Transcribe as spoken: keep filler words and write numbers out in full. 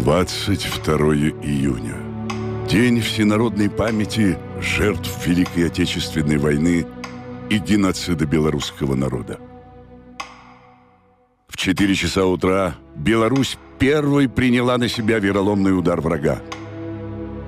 двадцать второе июня. День всенародной памяти жертв Великой Отечественной войны и геноцида белорусского народа. В четыре часа утра Беларусь первой приняла на себя вероломный удар врага.